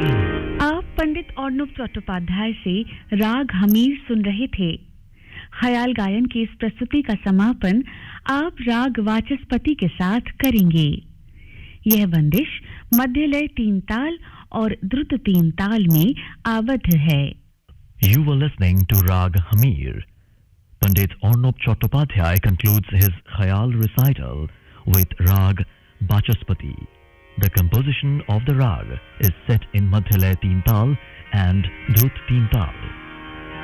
आप पंडित अर्णव चट्टोपाध्याय से राग हमीर सुन रहे थे। ख्याल गायन की इस प्रस्तुति का समापन आप राग वाचस्पति के साथ करेंगे। यह बंदिश मध्य लय 3 ताल और द्रुत 3 ताल में आबद्ध है। You were listening to Rag Hamir. Pandit Arnab Chattopadhyay concludes his Khayal recital with Rag Vachaspati. The composition of the rag is set in Madhyalaya 3 Tal and Drut 3 Tal.